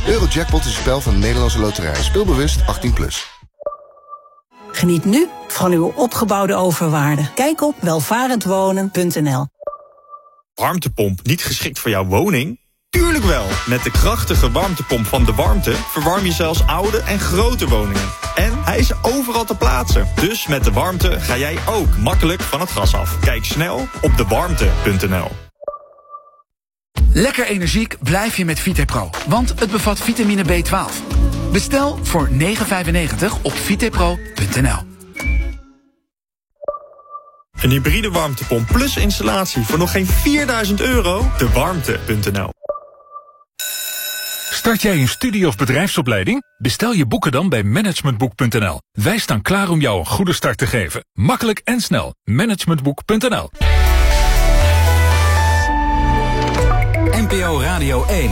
Eurojackpot is een spel van de Nederlandse Loterij. Speel bewust 18+. Geniet nu van uw opgebouwde overwaarde. Kijk op welvarendwonen.nl. Warmtepomp niet geschikt voor jouw woning? Tuurlijk wel! Met de krachtige warmtepomp van De Warmte verwarm je zelfs oude en grote woningen. En hij is overal te plaatsen. Dus met De Warmte ga jij ook makkelijk van het gas af. Kijk snel op dewarmte.nl. Lekker energiek blijf je met Vitepro, want het bevat vitamine B12. Bestel voor €9,95 op vitepro.nl. Een hybride warmtepomp plus installatie voor nog geen €4.000? Dewarmte.nl. Start jij een studie- of bedrijfsopleiding? Bestel je boeken dan bij managementboek.nl. Wij staan klaar om jou een goede start te geven. Makkelijk en snel. Managementboek.nl. NPO Radio 1.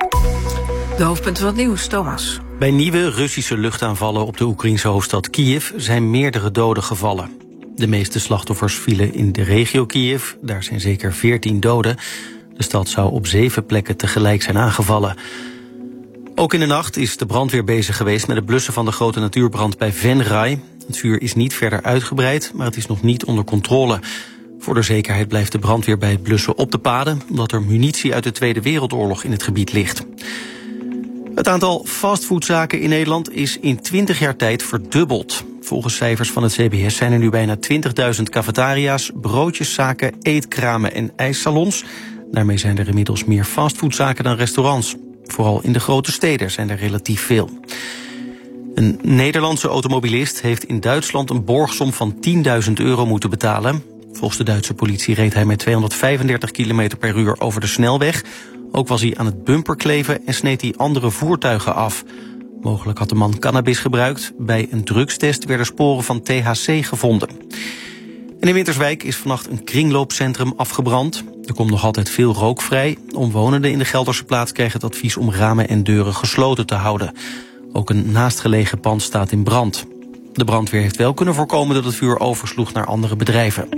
De hoofdpunten van het nieuws, Thomas. Bij nieuwe Russische luchtaanvallen op de Oekraïnse hoofdstad Kiev zijn meerdere doden gevallen. De meeste slachtoffers vielen in de regio Kiev. Daar zijn zeker 14 doden. De stad zou op 7 plekken tegelijk zijn aangevallen. Ook in de nacht is de brandweer bezig geweest met het blussen van de grote natuurbrand bij Venray. Het vuur is niet verder uitgebreid, maar het is nog niet onder controle. Voor de zekerheid blijft de brandweer bij het blussen op de paden, omdat er munitie uit de Tweede Wereldoorlog in het gebied ligt. Het aantal fastfoodzaken in Nederland is in 20 jaar tijd verdubbeld. Volgens cijfers van het CBS zijn er nu bijna 20.000 cafetaria's, broodjeszaken, eetkramen en ijssalons. Daarmee zijn er inmiddels meer fastfoodzaken dan restaurants. Vooral in de grote steden zijn er relatief veel. Een Nederlandse automobilist heeft in Duitsland een borgsom van €10.000 moeten betalen. Volgens de Duitse politie reed hij met 235 km per uur over de snelweg. Ook was hij aan het bumperkleven en sneed hij andere voertuigen af. Mogelijk had de man cannabis gebruikt. Bij een drugstest werden sporen van THC gevonden. En in Winterswijk is vannacht een kringloopcentrum afgebrand. Er komt nog altijd veel rook vrij. Omwonenden in de Gelderse plaats krijgen het advies om ramen en deuren gesloten te houden. Ook een naastgelegen pand staat in brand. De brandweer heeft wel kunnen voorkomen dat het vuur oversloeg naar andere bedrijven.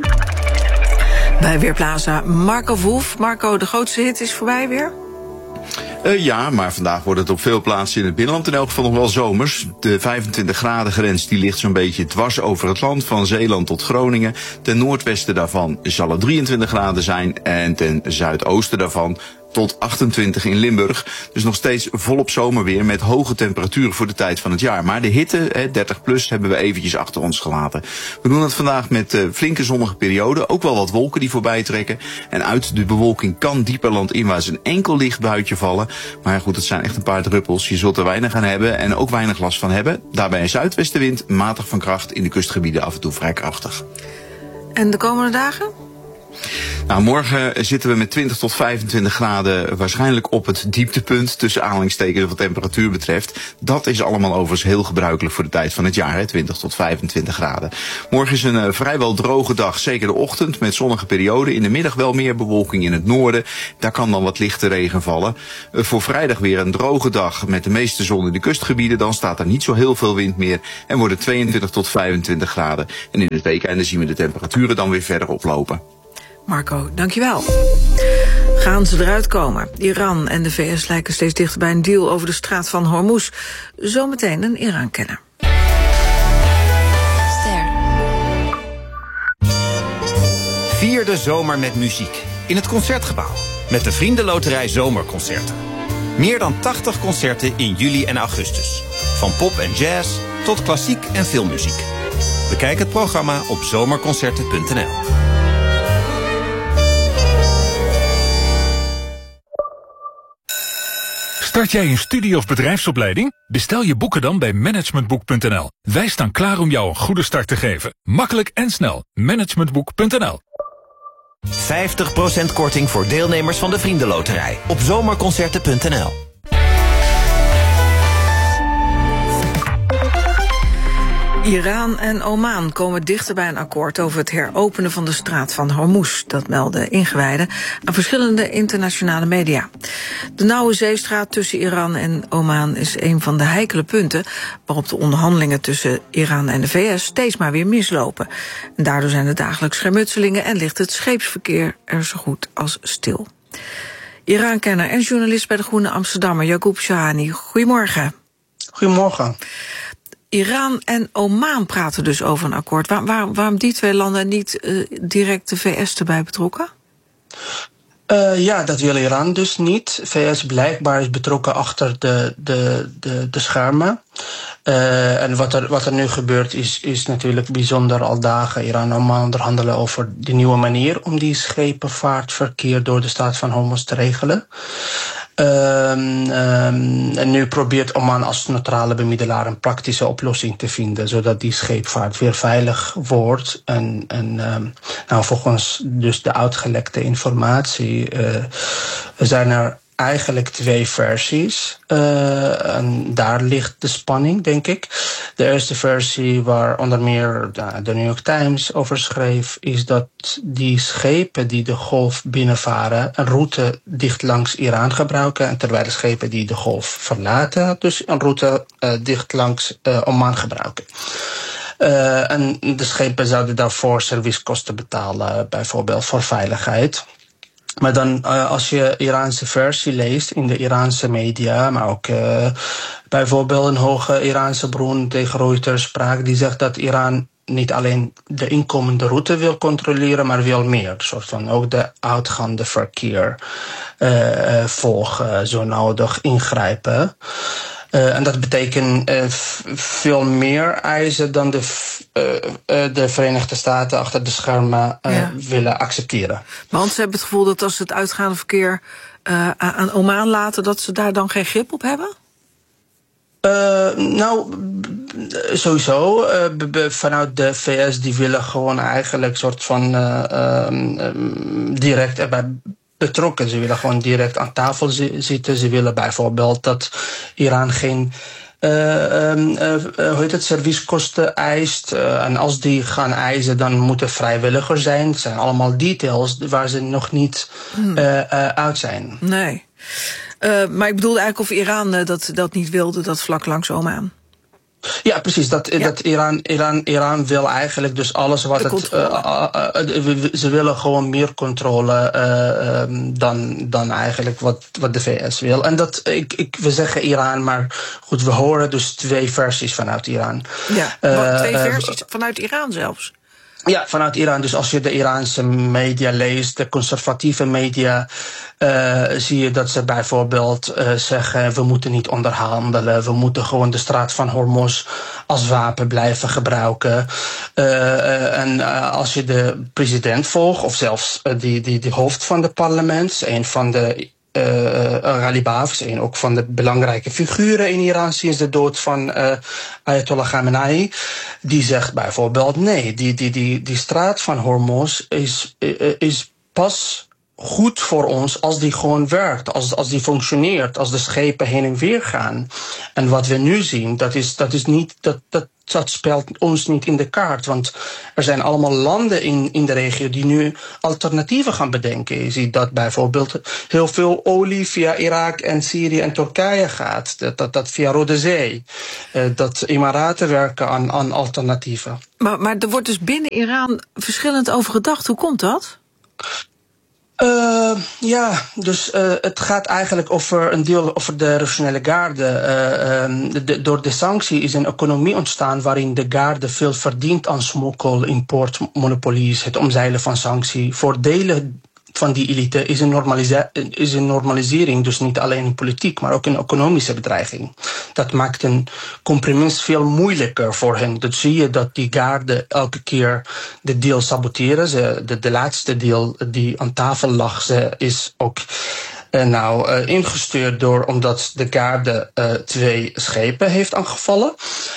Bij Weerplaza Marco Wolf. Marco, de grootste hit is voorbij weer? Ja, maar vandaag wordt het op veel plaatsen in het binnenland in elk geval nog wel zomers. De 25 graden grens die ligt zo'n beetje dwars over het land, van Zeeland tot Groningen. Ten noordwesten daarvan zal het 23 graden zijn en ten zuidoosten daarvan tot 28 in Limburg. Dus nog steeds volop zomerweer met hoge temperaturen voor de tijd van het jaar. Maar de hitte, 30+, hebben we eventjes achter ons gelaten. We doen het vandaag met flinke zonnige perioden. Ook wel wat wolken die voorbij trekken. En uit de bewolking kan dieper landinwaarts een enkel licht buitje vallen. Maar goed, het zijn echt een paar druppels. Je zult er weinig aan hebben en ook weinig last van hebben. Daarbij een zuidwestenwind, matig van kracht, in de kustgebieden af en toe vrij krachtig. En de komende dagen? Nou, morgen zitten we met 20 tot 25 graden waarschijnlijk op het dieptepunt tussen aanhalingstekens wat temperatuur betreft. Dat is allemaal overigens heel gebruikelijk voor de tijd van het jaar, 20 tot 25 graden. Morgen is een vrijwel droge dag, zeker de ochtend met zonnige perioden. In de middag wel meer bewolking in het noorden. Daar kan dan wat lichte regen vallen. Voor vrijdag weer een droge dag met de meeste zon in de kustgebieden. Dan staat er niet zo heel veel wind meer en wordt het 22 tot 25 graden. En in het weekende zien we de temperaturen dan weer verder oplopen. Marco, dankjewel. Gaan ze eruit komen? Iran en de VS lijken steeds dichter bij een deal over de straat van Hormuz. Zometeen een Iran-kenner. Vier de zomer met muziek in het Concertgebouw met de Vriendenloterij Zomerconcerten. Meer dan 80 concerten in juli en augustus. Van pop en jazz tot klassiek en filmmuziek. Bekijk het programma op zomerconcerten.nl. Start jij een studie- of bedrijfsopleiding? Bestel je boeken dan bij managementboek.nl. Wij staan klaar om jou een goede start te geven. Makkelijk en snel. Managementboek.nl. 50% korting voor deelnemers van de Vriendenloterij op zomerconcerten.nl. Iran en Oman komen dichter bij een akkoord over het heropenen van de straat van Hormuz. Dat melden ingewijden aan verschillende internationale media. De nauwe zeestraat tussen Iran en Oman is een van de heikele punten waarop de onderhandelingen tussen Iran en de VS steeds maar weer mislopen. En daardoor zijn er dagelijks schermutselingen en ligt het scheepsverkeer er zo goed als stil. Iran-kenner en journalist bij De Groene Amsterdammer, Yacub Shahani. Goedemorgen. Goedemorgen. Iran en Oman praten dus over een akkoord. Waarom die twee landen niet direct de VS erbij betrokken? Ja, dat wil Iran dus niet. VS blijkbaar is betrokken achter de schermen. En wat er nu gebeurt is natuurlijk bijzonder al dagen. Iran en Oman onderhandelen over de nieuwe manier om die schepenvaartverkeer door de Straat van Hormuz te regelen. En nu probeert Oman als neutrale bemiddelaar een praktische oplossing te vinden, zodat die scheepvaart weer veilig wordt. En volgens dus de uitgelekte informatie zijn er eigenlijk twee versies. En daar ligt de spanning, denk ik. De eerste versie, waar onder meer de New York Times over schreef, is dat die schepen die de golf binnenvaren een route dicht langs Iran gebruiken, en terwijl de schepen die de golf verlaten dus een route dicht langs Oman gebruiken. En de schepen zouden daarvoor servicekosten betalen, bijvoorbeeld voor veiligheid. Maar dan, als je Iraanse versie leest in de Iraanse media, maar ook bijvoorbeeld een hoge Iraanse bron tegen Reuters sprak, die zegt dat Iran niet alleen de inkomende route wil controleren, maar veel meer. Soort van ook de uitgaande verkeer volgen, zo nodig ingrijpen. En dat betekent veel meer eisen dan de Verenigde Staten achter de schermen willen accepteren. Want ze hebben het gevoel dat als ze het uitgaande verkeer aan Oman laten, dat ze daar dan geen grip op hebben? Sowieso. Vanuit de VS die willen gewoon eigenlijk soort van direct erbij betrokken. Ze willen gewoon direct aan tafel zitten. Ze willen bijvoorbeeld dat Iran geen servicekosten eist. En als die gaan eisen, dan moeten vrijwilligers zijn. Het zijn allemaal details waar ze nog niet uit zijn. Nee. Maar ik bedoelde eigenlijk of Iran dat niet wilde, dat vlak langs Oman. Ja, precies. Dat Iran wil eigenlijk dus alles wat ze willen gewoon meer controle dan eigenlijk wat de VS wil. En we zeggen Iran, maar goed, we horen dus twee versies vanuit Iran. Ja, twee versies vanuit Iran zelfs? Ja, vanuit Iran. Dus als je de Iraanse media leest, de conservatieve media, zie je dat ze bijvoorbeeld zeggen, we moeten niet onderhandelen, we moeten gewoon de Straat van Hormuz als wapen blijven gebruiken. En als je de president volgt, of zelfs die hoofd van het parlement, een van de Ghalibaf is een ook van de belangrijke figuren in Iran sinds de dood van Ayatollah Khamenei. Die zegt bijvoorbeeld nee, die Straat van Hormuz is pas goed voor ons als die gewoon werkt, als die functioneert, als de schepen heen en weer gaan. En wat we nu zien, dat speelt ons niet in de kaart. Want er zijn allemaal landen in de regio die nu alternatieven gaan bedenken. Je ziet dat bijvoorbeeld heel veel olie via Irak en Syrië en Turkije gaat. Dat via Rode Zee. Dat Emiraten werken aan alternatieven. Maar er wordt dus binnen Iran verschillend over gedacht. Hoe komt dat? Het gaat eigenlijk over een deel over de revolutionaire garde. Door de sanctie is een economie ontstaan waarin de garde veel verdient aan smokkel, importmonopolies, het omzeilen van sanctie. Voor delen van die elite is een normalisering, dus niet alleen in politiek, maar ook in economische bedreiging. Dat maakt een compromis veel moeilijker voor hen. Dat zie je dat die garde elke keer de deal saboteren. De laatste deal die aan tafel lag, is ook ingestuurd omdat de garde 2 schepen heeft aangevallen.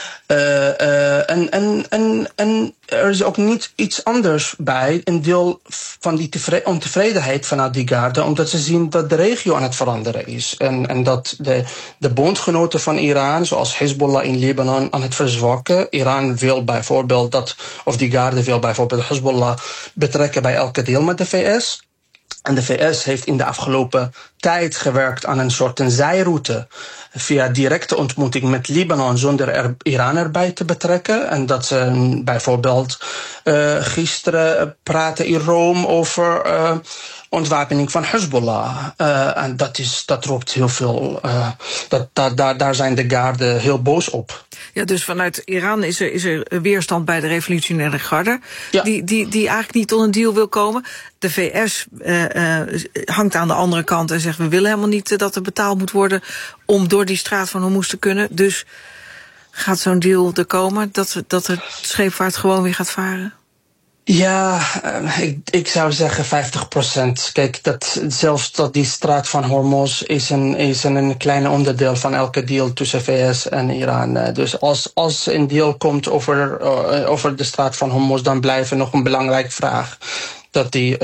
En er is ook niet iets anders bij, een deel van die ontevredenheid vanuit die garde, omdat ze zien dat de regio aan het veranderen is. En dat de bondgenoten van Iran, zoals Hezbollah in Libanon, aan het verzwakken. Iran wil bijvoorbeeld die garde wil bijvoorbeeld Hezbollah betrekken bij elke deel met de VS. En de VS heeft in de afgelopen tijd gewerkt aan een soort zijroute via directe ontmoeting met Libanon zonder Iran erbij te betrekken. En dat ze bijvoorbeeld gisteren praten in Rome ontwapening van Hezbollah. En dat roept heel veel. Daar zijn de Garden heel boos op. Ja, dus vanuit Iran is er weerstand bij de revolutionaire garde. Ja. Die eigenlijk niet tot een deal wil komen. De VS hangt aan de andere kant en zegt: we willen helemaal niet dat er betaald moet worden om door die straat van Hormuz te kunnen. Dus gaat zo'n deal er komen dat de scheepvaart gewoon weer gaat varen? Ja, ik zou zeggen 50%. Kijk, zelfs die straat van Hormuz is een klein onderdeel van elke deal tussen VS en Iran. Dus als een deal komt over de straat van Hormuz, dan blijft nog een belangrijke vraag. Dat die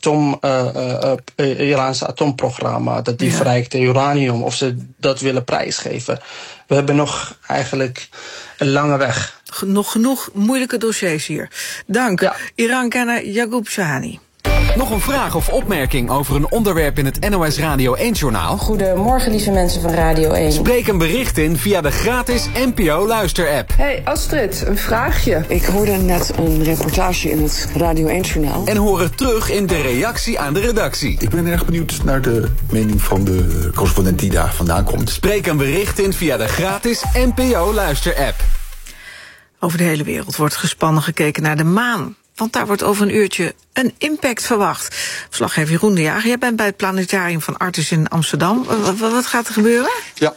Iraanse atoomprogramma, dat die verrijkte uranium, of ze dat willen prijsgeven. We hebben nog eigenlijk een lange weg. Nog genoeg moeilijke dossiers hier. Dank. Ja. Iran-kenner Yaqoub Shahani. Nog een vraag of opmerking over een onderwerp in het NOS Radio 1-journaal? Goedemorgen, lieve mensen van Radio 1. Spreek een bericht in via de gratis NPO Luister-app. Hey Astrid, een vraagje. Ik hoorde net een reportage in het Radio 1-journaal. En hoor het terug in de reactie aan de redactie. Ik ben erg benieuwd naar de mening van de correspondent die daar vandaan komt. Spreek een bericht in via de gratis NPO Luister-app. Over de hele wereld wordt gespannen gekeken naar de maan. Want daar wordt over een uurtje een impact verwacht. Verslaggever Jeroen de Jager, jij bent bij het planetarium van Artis in Amsterdam. Wat gaat er gebeuren? Ja.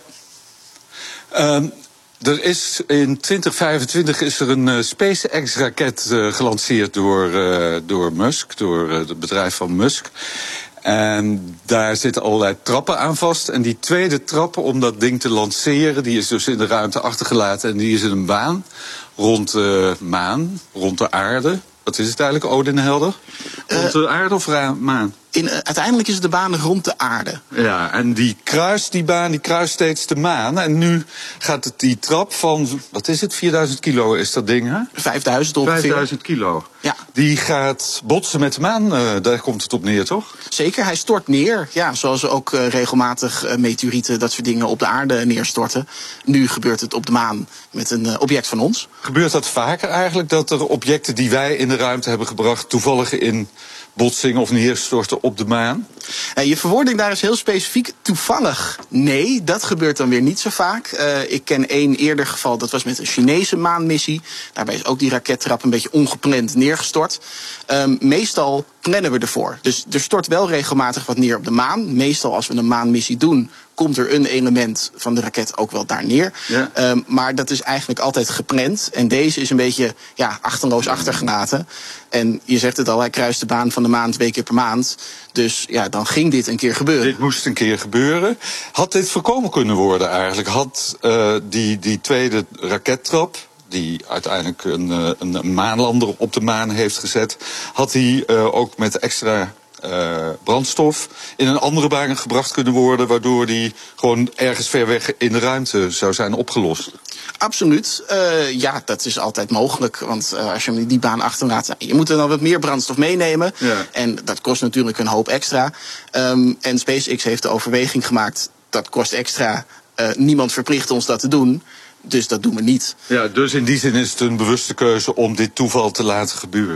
Er is in 2025 is er een SpaceX-raket gelanceerd door Musk, door het bedrijf van Musk. En daar zitten allerlei trappen aan vast. En die tweede trap om dat ding te lanceren, die is dus in de ruimte achtergelaten. En die is in een baan rond de maan, rond de aarde. Wat is het eigenlijk, Odin Helder? Rond de aarde of maan? Uiteindelijk is het de baan rond de aarde. Ja, en die baan kruist steeds de maan. En nu gaat het die trap van, wat is het, 4000 kilo is dat ding, hè? 5000 ongeveer. 5000 kilo. Ja. Die gaat botsen met de maan, daar komt het op neer, toch? Zeker, hij stort neer. Ja, zoals ook regelmatig meteorieten, dat soort dingen op de aarde neerstorten. Nu gebeurt het op de maan met een object van ons. Gebeurt dat vaker eigenlijk, dat er objecten die wij in de ruimte hebben gebracht toevallig in botsingen of neerstorten op de maan? Je verwoording daar is heel specifiek. Toevallig nee, dat gebeurt dan weer niet zo vaak. Ik ken één eerder geval, dat was met een Chinese maanmissie. Daarbij is ook die rakettrap een beetje ongepland neergestort. Meestal plannen we ervoor. Dus er stort wel regelmatig wat neer op de maan. Meestal als we een maanmissie doen, komt er een element van de raket ook wel daar neer. Ja. Maar dat is eigenlijk altijd gepland. En deze is een beetje achterloos achtergelaten. En je zegt het al, hij kruist de baan van de maan 2 keer per maand. Dus ja, dan ging dit een keer gebeuren. Dit moest een keer gebeuren. Had dit voorkomen kunnen worden eigenlijk? Had die tweede rakettrap, die uiteindelijk een maanlander op de maan heeft gezet, had hij ook met extra brandstof in een andere baan gebracht kunnen worden, waardoor die gewoon ergens ver weg in de ruimte zou zijn opgelost? Absoluut. Ja, dat is altijd mogelijk. Want als je die baan achterlaat, je moet er dan wat meer brandstof meenemen. Ja. En dat kost natuurlijk een hoop extra. En SpaceX heeft de overweging gemaakt, dat kost extra. Niemand verplicht ons dat te doen. Dus dat doen we niet. Ja, dus in die zin is het een bewuste keuze om dit toeval te laten gebeuren.